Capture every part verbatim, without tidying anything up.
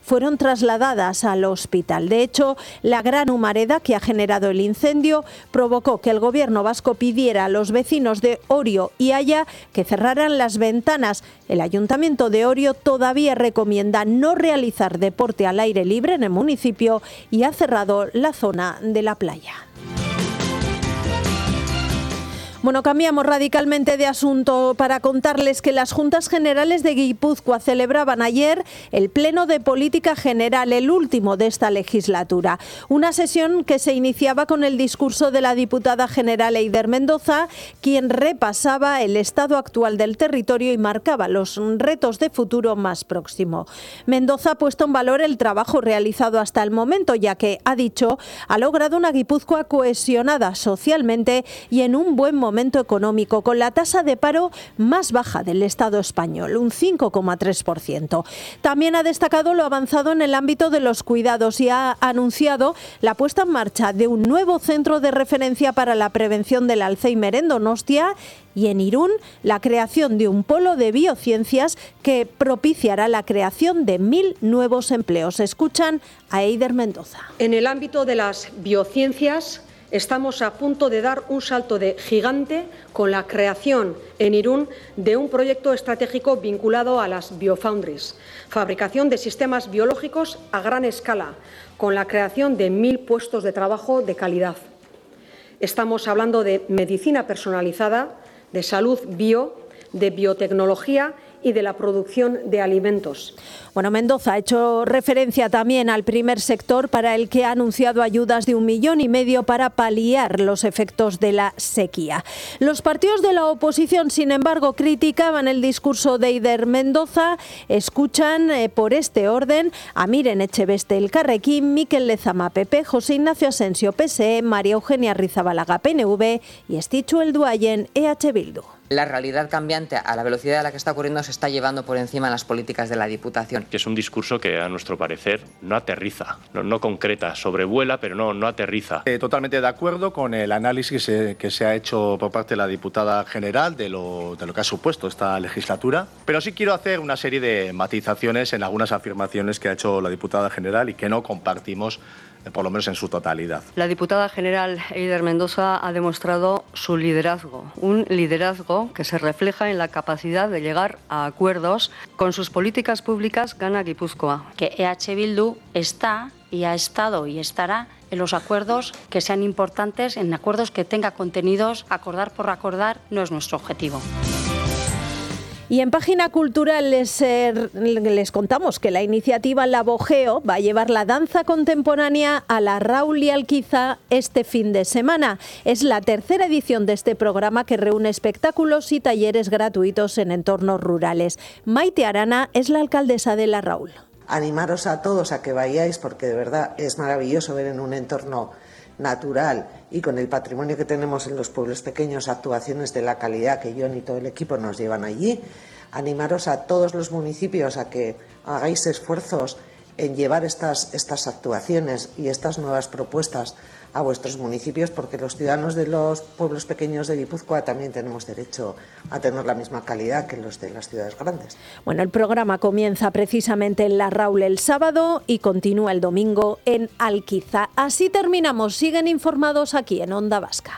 fueron trasladadas al hospital. De hecho, la gran humareda que ha generado el incendio provocó que el gobierno vasco pidiera a los vecinos de Orio y Haya que cerraran las ventanas. El ayuntamiento de Orio todavía recomienda no realizar deporte al aire libre en el municipio y ha cerrado la zona de la playa. Bueno, cambiamos radicalmente de asunto para contarles que las Juntas Generales de Guipúzcoa celebraban ayer el Pleno de Política General, el último de esta legislatura. Una sesión que se iniciaba con el discurso de la diputada general Eider Mendoza, quien repasaba el estado actual del territorio y marcaba los retos de futuro más próximo. Mendoza ha puesto en valor el trabajo realizado hasta el momento, ya que, ha dicho, ha logrado una Guipúzcoa cohesionada socialmente y en un buen momento momento económico, con la tasa de paro más baja del Estado español, un cinco coma tres por ciento. También ha destacado lo avanzado en el ámbito de los cuidados y ha anunciado la puesta en marcha de un nuevo centro de referencia para la prevención del Alzheimer en Donostia y en Irún la creación de un polo de biociencias que propiciará la creación de mil nuevos empleos. Escuchan a Eider Mendoza. En el ámbito de las biociencias, estamos a punto de dar un salto de gigante con la creación en Irún de un proyecto estratégico vinculado a las biofoundries, fabricación de sistemas biológicos a gran escala, con la creación de mil puestos de trabajo de calidad. Estamos hablando de medicina personalizada, de salud bio, de biotecnología y de la producción de alimentos. Bueno, Mendoza ha hecho referencia también al primer sector, para el que ha anunciado ayudas de un millón y medio para paliar los efectos de la sequía. Los partidos de la oposición, sin embargo, criticaban el discurso de Eider Mendoza. Escuchan eh, por este orden a Miren Echeveste, Elkarrekin, Mikel Lezama, P P, José Ignacio Asensio, P S E, María Eugenia Arrizabalaga, P N V y Estitxu Elduayen, E H Bildu. La realidad cambiante a la velocidad a la que está ocurriendo se está llevando por encima de las políticas de la Diputación. Que es un discurso que, a nuestro parecer, no aterriza, no, no concreta, sobrevuela, pero no, no aterriza. Eh, totalmente de acuerdo con el análisis que se, que se ha hecho por parte de la diputada general de lo, de lo que ha supuesto esta legislatura, pero sí quiero hacer una serie de matizaciones en algunas afirmaciones que ha hecho la diputada general y que no compartimos, por lo menos en su totalidad. La diputada general Eider Mendoza ha demostrado su liderazgo, un liderazgo que se refleja en la capacidad de llegar a acuerdos. Con sus políticas públicas gana Guipúzcoa. Que E H Bildu está y ha estado y estará en los acuerdos que sean importantes, en acuerdos que tenga contenidos. Acordar por acordar no es nuestro objetivo. Y en Página Cultural les, eh, les contamos que la iniciativa Labogeo va a llevar la danza contemporánea a la Raúl y Alquiza este fin de semana. Es la tercera edición de este programa, que reúne espectáculos y talleres gratuitos en entornos rurales. Maite Arana es la alcaldesa de la Raúl. Animaros a todos a que vayáis, porque de verdad es maravilloso ver en un entorno natural y con el patrimonio que tenemos en los pueblos pequeños actuaciones de la calidad que John y todo el equipo nos llevan allí. Animaros a todos los municipios a que hagáis esfuerzos en llevar estas, estas actuaciones y estas nuevas propuestas a vuestros municipios, porque los ciudadanos de los pueblos pequeños de Guipúzcoa también tenemos derecho a tener la misma calidad que los de las ciudades grandes. Bueno, el programa comienza precisamente en la Raúl el sábado y continúa el domingo en Alquiza. Así terminamos. Siguen informados aquí en Onda Vasca.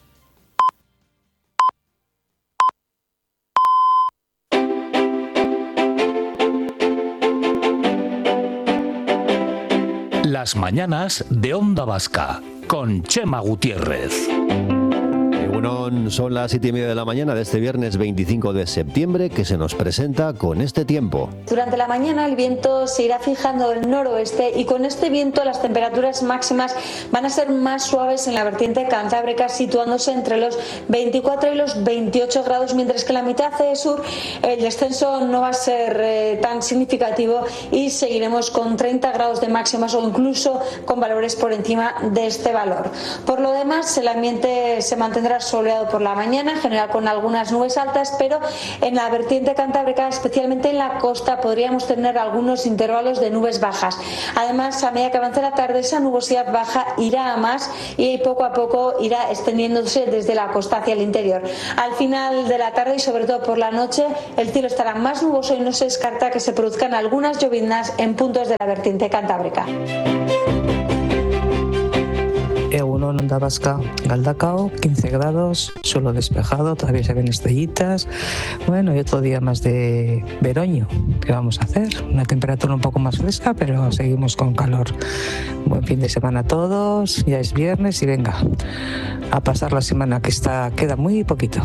Las mañanas de Onda Vasca con Chema Gutiérrez. Bueno, son las siete y media de la mañana de este viernes veinticinco de septiembre, que se nos presenta con este tiempo. Durante la mañana el viento se irá fijando del noroeste y con este viento las temperaturas máximas van a ser más suaves en la vertiente cantábrica, situándose entre los veinticuatro y los veintiocho grados, mientras que en la mitad sur el descenso no va a ser eh, tan significativo y seguiremos con treinta grados de máximas o incluso con valores por encima de este valor. Por lo demás, el ambiente se mantendrá soleado soleado por la mañana, en general con algunas nubes altas, pero en la vertiente cantábrica, especialmente en la costa, podríamos tener algunos intervalos de nubes bajas. Además, a medida que avance la tarde, esa nubosidad baja irá a más y poco a poco irá extendiéndose desde la costa hacia el interior. Al final de la tarde y sobre todo por la noche, el cielo estará más nuboso y no se descarta que se produzcan algunas lloviznas en puntos de la vertiente cantábrica. Egunon, Onda Vasca, Galdacao, quince grados, suelo despejado, todavía se ven estrellitas. Bueno, y otro día más de veroño. ¿Qué vamos a hacer? Una temperatura un poco más fresca, pero seguimos con calor. Buen fin de semana a todos, ya es viernes y venga, a pasar la semana que está, queda muy poquito.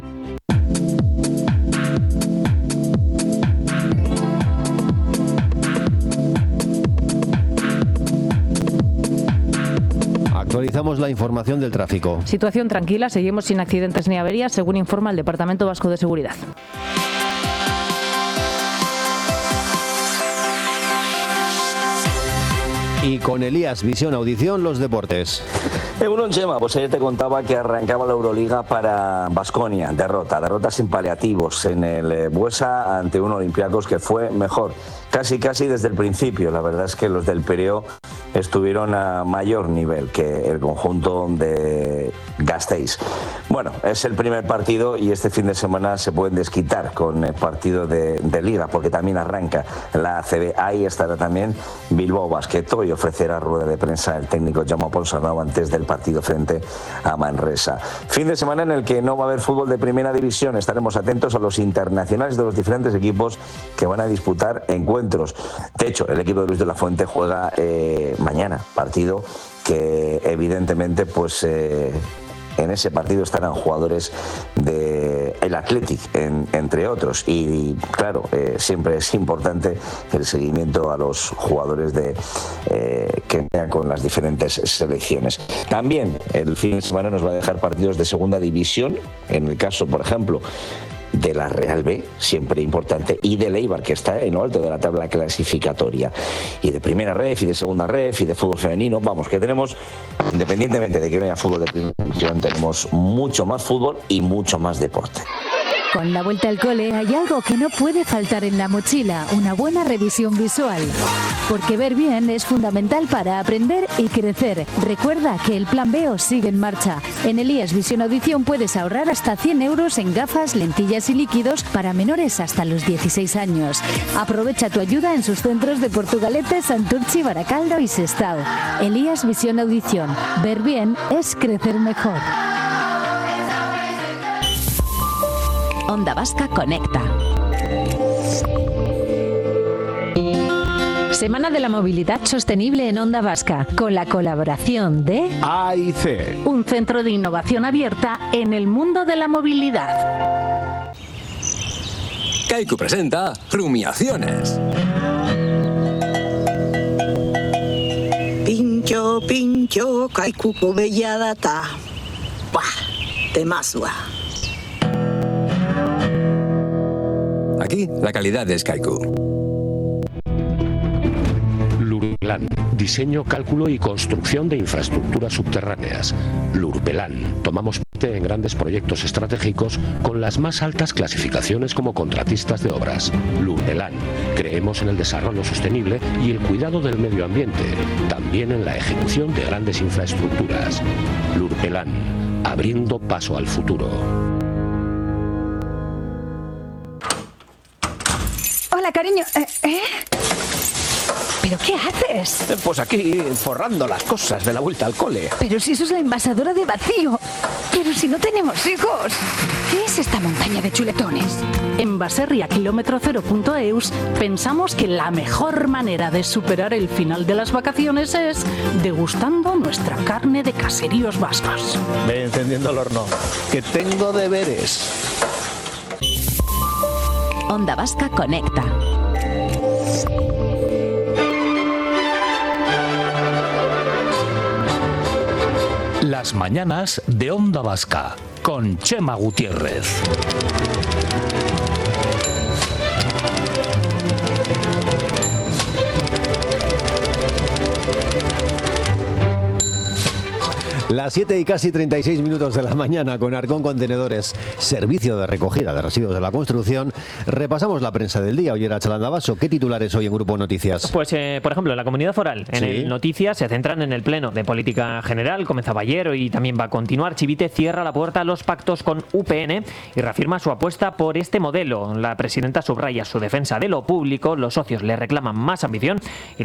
Actualizamos la información del tráfico. Situación tranquila, seguimos sin accidentes ni averías, según informa el Departamento Vasco de Seguridad. Y con Elías Visión Audición, los deportes. Egunon, Chema, pues ayer te contaba que arrancaba la Euroliga para Baskonia. Derrota, derrota sin paliativos en el Buesa ante un Olympiacos que fue mejor. Casi, casi desde el principio. La verdad es que los del Pireo estuvieron a mayor nivel que el conjunto de Gasteiz. Bueno, es el primer partido y este fin de semana se pueden desquitar con el partido de, de Liga, porque también arranca la A C B. Ahí estará también Bilbao Basket y ofrecerá rueda de prensa el técnico Jaume Ponsarnau antes del partido frente a Manresa. Fin de semana en el que no va a haber fútbol de primera división. Estaremos atentos a los internacionales de los diferentes equipos que van a disputar encuentros. De hecho, el equipo de Luis de la Fuente juega eh, mañana, partido que evidentemente pues eh, en ese partido estarán jugadores del Athletic, en, entre otros. Y claro, eh, siempre es importante el seguimiento a los jugadores de, eh, que vean con las diferentes selecciones. También el fin de semana nos va a dejar partidos de segunda división, en el caso, por ejemplo, de la Real B, siempre importante, y de Eibar, que está en lo alto de la tabla clasificatoria, y de primera ref, y de segunda ref, y de fútbol femenino. Vamos, que tenemos, independientemente de que no haya fútbol de primera división, tenemos mucho más fútbol y mucho más deporte. Con la vuelta al cole hay algo que no puede faltar en la mochila, una buena revisión visual. Porque ver bien es fundamental para aprender y crecer. Recuerda que el Plan B os sigue en marcha. En Elías Visión Audición puedes ahorrar hasta cien euros en gafas, lentillas y líquidos para menores hasta los dieciséis años. Aprovecha tu ayuda en sus centros de Portugalete, Santurchi, Baracaldo y Sestao. Elías Visión Audición. Ver bien es crecer mejor. Onda Vasca Conecta. Semana de la Movilidad Sostenible en Onda Vasca, con la colaboración de A I C, un centro de innovación abierta en el mundo de la movilidad. Kaiku presenta Rumiaciones. Pincho, pincho, Kaikuko bella data. Buah, temazua. Aquí, la calidad es Kaiku. Lurpelán, diseño, cálculo y construcción de infraestructuras subterráneas. Lurpelán, tomamos parte en grandes proyectos estratégicos con las más altas clasificaciones como contratistas de obras. Lurpelán, creemos en el desarrollo sostenible y el cuidado del medio ambiente, también en la ejecución de grandes infraestructuras. Lurpelán, abriendo paso al futuro. Hola, cariño. ¿Eh? ¿Eh? ¿Pero qué haces? Pues aquí, forrando las cosas de la vuelta al cole. Pero si eso es la envasadora de vacío. Pero si no tenemos hijos. ¿Qué es esta montaña de chuletones? En Baserria kilómetro cero punto eus pensamos que la mejor manera de superar el final de las vacaciones es degustando nuestra carne de caseríos vascos. Ve encendiendo el horno, que tengo deberes. Onda Vasca Conecta. Las mañanas de Onda Vasca con Chema Gutiérrez. Las siete y casi treinta y seis minutos de la mañana con Arcón Contenedores, servicio de recogida de residuos de la construcción. Repasamos la prensa del día. Oye, Chalanda Basso, ¿qué titulares hoy en Grupo Noticias? Pues, eh, por ejemplo, en la Comunidad Foral, en Sí. el Noticias se centran en el Pleno de Política General. Comenzaba ayer y también va a continuar. Chivite cierra la puerta a los pactos con U P N y reafirma su apuesta por este modelo. La presidenta subraya su defensa de lo público. Los socios le reclaman más ambición y